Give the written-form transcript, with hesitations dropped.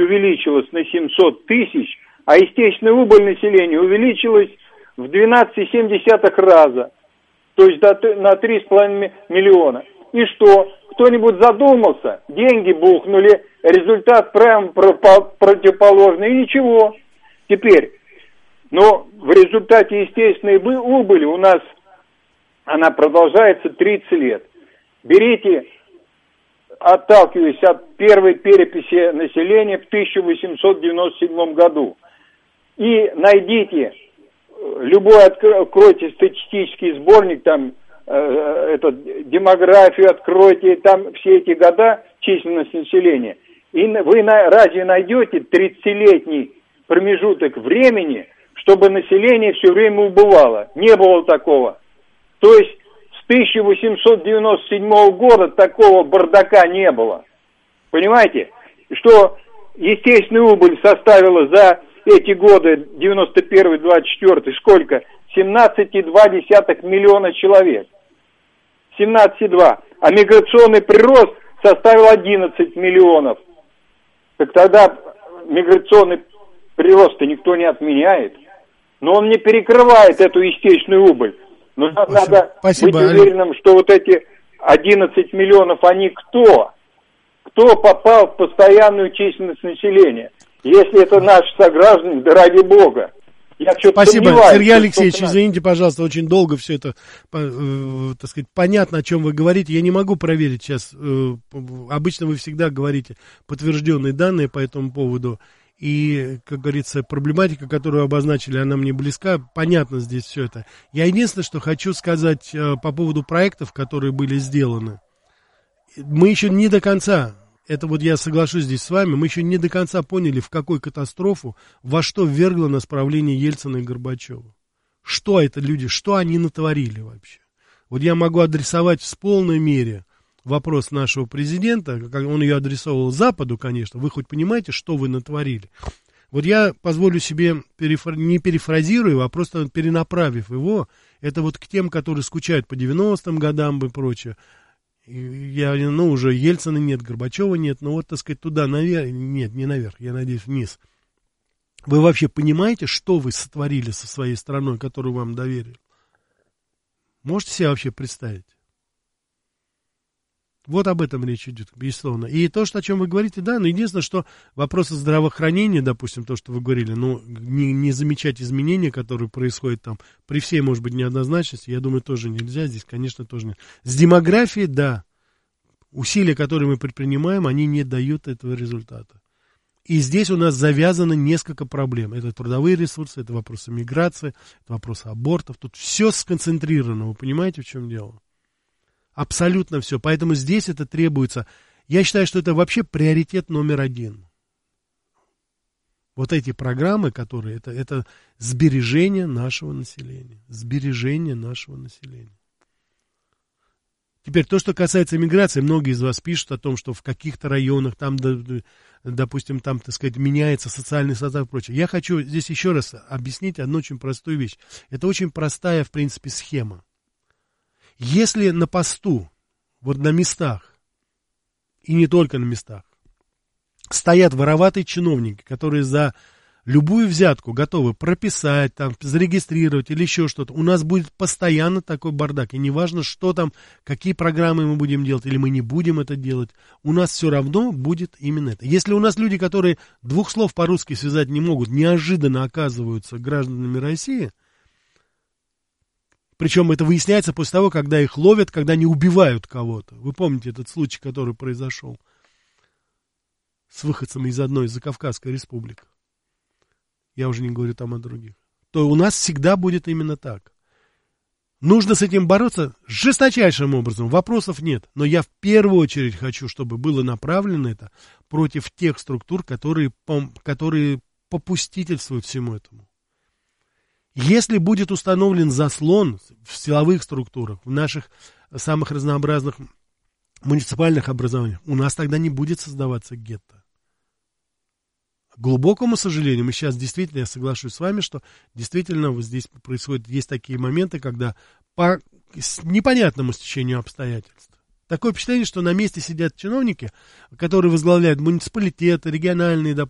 увеличилась на 700 тысяч, а естественная убыль населения увеличилась в 12,7 раза, то есть на 3,5 миллиона. И что? Кто-нибудь задумался? Деньги бухнули, результат прямо противоположный, и ничего. Теперь, но в результате естественной убыли у нас она продолжается 30 лет. Берите, отталкиваясь от первой переписи населения в 1897 году, и найдите, откройте статистический сборник, там, демографию откройте, там все эти года численность населения, и вы разве найдете 30-летний промежуток времени, чтобы население все время убывало? Не было такого. То есть с 1897 года такого бардака не было. Понимаете? Что естественная убыль составила за эти годы, 91-24, сколько? 17,2 миллиона человек. 17,2. А миграционный прирост составил 11 миллионов. Так тогда миграционный прирост-то никто не отменяет. Но он не перекрывает эту естественную убыль. Но надо быть уверенным, что вот эти 11 миллионов, они кто? Кто попал в постоянную численность населения? Если это наши сограждане, да ради бога. Я Спасибо, Сергей Алексеевич, извините, пожалуйста, очень долго все это, так сказать, понятно, о чем вы говорите. Я не могу проверить сейчас. Обычно вы всегда говорите подтвержденные данные по этому поводу. И, как говорится, проблематика, которую обозначили, она мне близка. Понятно здесь все это. Я единственное, что хочу сказать по поводу проектов, которые были сделаны. Мы еще не до конца, это вот я соглашусь здесь с вами, мы еще не до конца поняли, в какую катастрофу, во что ввергло нас правление Ельцина и Горбачева. Что это люди, что они натворили вообще? Вот я могу адресовать в полной мере вопрос нашего президента, как он ее адресовал Западу, конечно, вы хоть понимаете, что вы натворили? Вот я позволю себе, не перефразируя, а просто перенаправив его, это вот к тем, которые скучают по 90-м годам и прочее. Уже Ельцина нет, Горбачева нет, но вот, так сказать, туда наверх, нет, не наверх, я надеюсь, вниз. Вы вообще понимаете, что вы сотворили со своей страной, которую вам доверили? Можете себе вообще представить? Вот об этом речь идет, безусловно. И то, о чем вы говорите, да, но единственное, что вопросы здравоохранения, допустим, то, что вы говорили, не замечать изменения, которые происходят там, при всей, может быть, неоднозначности, я думаю, тоже нельзя, здесь, конечно, тоже нет. С демографией, да, усилия, которые мы предпринимаем, они не дают этого результата. И здесь у нас завязано несколько проблем. Это трудовые ресурсы, это вопросы миграции, это вопросы абортов, тут все сконцентрировано, вы понимаете, в чем дело? Абсолютно все. Поэтому здесь это требуется. Я считаю, что это вообще приоритет номер один. Вот эти программы, которые, это сбережение нашего населения. Сбережение нашего населения. Теперь, то, что касается миграции, многие из вас пишут о том, что в каких-то районах, там, допустим, там, так сказать, меняется социальный состав и прочее. Я хочу здесь еще раз объяснить одну очень простую вещь. Это очень простая, в принципе, схема. Если на посту, вот на местах, и не только на местах, стоят вороватые чиновники, которые за любую взятку готовы прописать, там, зарегистрировать или еще что-то, у нас будет постоянно такой бардак. И неважно, что там, какие программы мы будем делать, или мы не будем это делать, у нас все равно будет именно это. Если у нас люди, которые двух слов по-русски связать не могут, неожиданно оказываются гражданами России, причем это выясняется после того, когда их ловят, когда они убивают кого-то. Вы помните этот случай, который произошел с выходцами из одной из Закавказской республик. Я уже не говорю там о других. То у нас всегда будет именно так. Нужно с этим бороться жесточайшим образом. Вопросов нет. Но я в первую очередь хочу, чтобы было направлено это против тех структур, которые попустительствуют всему этому. Если будет установлен заслон в силовых структурах, в наших самых разнообразных муниципальных образованиях, у нас тогда не будет создаваться гетто. К глубокому сожалению, мы сейчас действительно, я соглашусь с вами, что действительно вот здесь происходит, есть такие моменты, когда по непонятному стечению обстоятельств. Такое впечатление, что на месте сидят чиновники, которые возглавляют муниципалитеты, региональные,